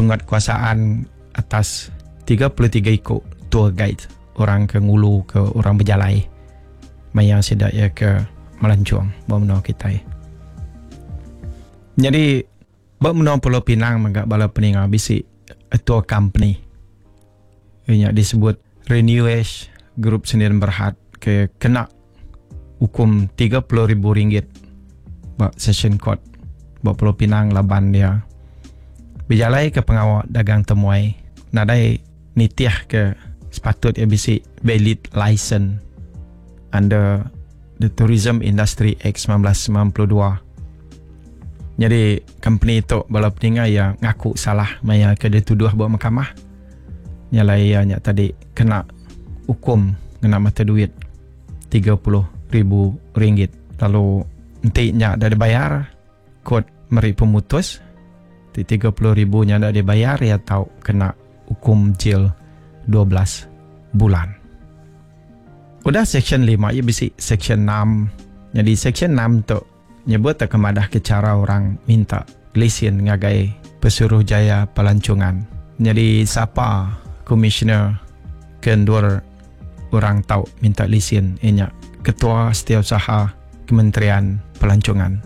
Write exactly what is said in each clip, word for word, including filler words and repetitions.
penguatkuasaan atas tiga puluh tiga ikut tour guide orang ke ngulu ke orang berjalai maya sedak ya ke melancong bermenau kita. Jadi bermenau Pulau Pinang magak bala peninga bisi tour company yang disebut Renewish Group Sendirian Berhad ke kena hukum tiga puluh ribu ringgit bak session court bak Pulau Pinang laban dia berjalai ke pengawal dagang temuai nadai nitiah ke sepatut ia bisi valid license under the Tourism Industry Act sembilan belas sembilan puluh dua. Jadi company itu bala peninga yang ngaku salah maya ke dituduh buat mahkamah nyalai nya tadi kena hukum kena mata duit tiga puluh ribu ringgit. Lalu nantinya dah dibayar kod meri pemutus di tiga puluh ribu nya dah dibayar ya tahu kena hukum jail dua belas bulan. Udah section lima ya bisi section enam. Jadi section enam tu nyebut tak kemadah ke cara orang minta lesen ngagai pesuruh jaya pelancongan. Jadi siapa komisioner kendua orang tahu minta lesen ianya ketua setiausaha Kementerian Pelancongan.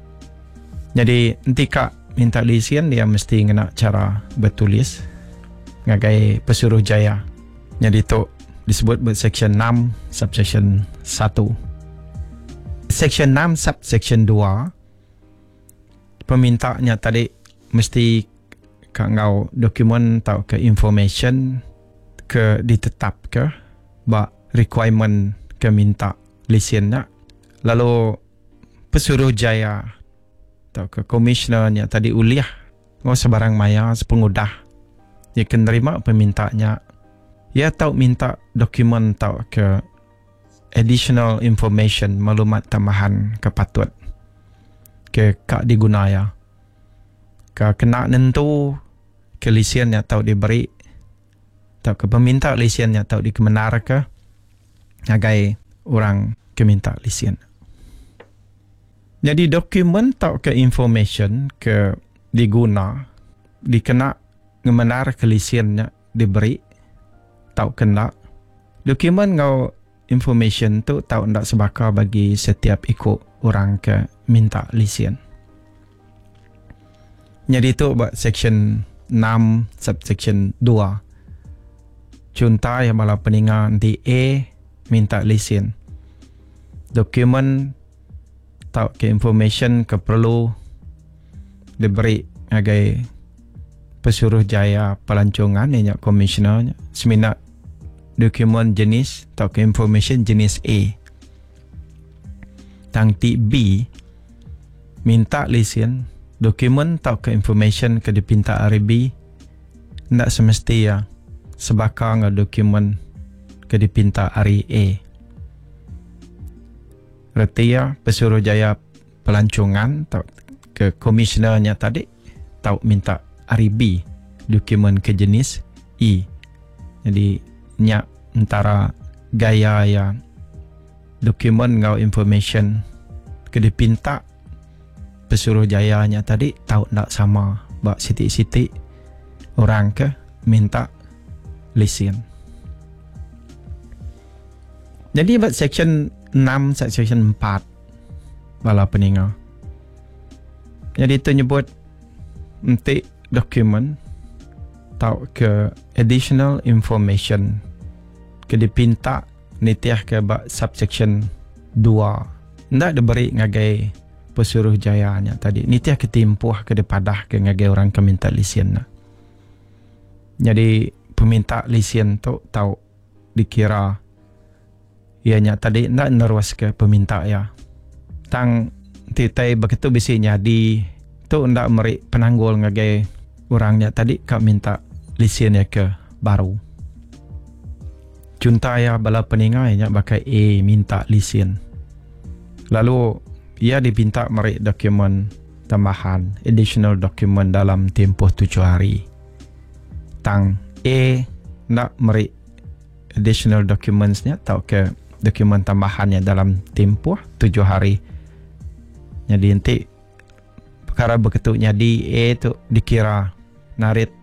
Jadi nanti kak minta lesen dia mesti kena cara bertulis ngagai pesuruh jaya. Jadi tu disebut section enam subsection satu. Section enam subsection dua pemintanya tadi mesti kak ngau dokumen atau ke information ke ditetap ke ba requirement ke minta lisennya. Lalu pesuruh jaya atau ke komisionernya tadi uliah ngau sebarang maya sepengudah dia kena terima pemintanya ia tahu minta dokumen tahu ke additional information maklumat tambahan kepatut ke kak digunaya ke kena nentu ke lisennya tahu diberi tahu ke peminta lisennya tahu dikemenar ke agai orang keminta lesen. Jadi dokumen tahu ke information ke diguna dikena ngemenar ke lisennya diberi tahu kena dokumen ngau information tu tahu ndak sebakar bagi setiap ikut orang ke minta lesen. Jadi tu buat section enam subsection dua. Contoh yang bala peninga di A minta lesen. Dokumen tahu ke information ke perlu diberi agai pesuruh jaya pelancongan yang komisionernya seminat dokumen jenis atau ke information jenis A. Tang ti B minta lesen dokumen atau ke information ke dipinta hari B ndak semesti ya sebakar dengan dokumen ke dipinta hari A. Berarti ya pesuruh jaya pelancongan atau ke komisionernya tadi tahu minta hari B dokumen ke jenis E. Jadi nya antara gaya ya dokumen ngau information ke dipinta pesuruh jayanya tadi tahu ndak sama bak sitik-sitik orang ke minta lesen. Jadi buat section enam section empat bala peninga. Jadi itu nyebut nanti dokumen tahu ke additional information ke dipinta nitiah ke bak subsection dua ndak diberi ngagai pesuruh jayanya tadi nitiah ketimpuh ke depadah ke ngagai orang ke minta lesen. Jadi peminta lesen tu tahu dikira ianya tadi ndak nerus ke peminta ya. Tang titai begitu bisinya di tu ndak meri penanggul ngagai orangnya tadi kak minta lesen ya ke baru. Contoh ya bala peninga nya bakai A minta lesen. Lalu ia dipinta meri dokumen tambahan additional dokumen dalam tempoh tujuh hari. Tang A nak meri additional documentsnya atau ke dokumen tambahannya dalam tempoh tujuh hari. Jadi nanti perkara begitu jadi A tu dikira narit